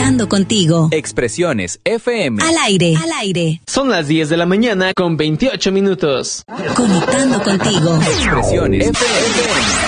Conectando contigo. Expresiones FM. Al aire. Al aire. Son las 10 de la mañana con 28 minutos. Conectando contigo. Expresiones FM.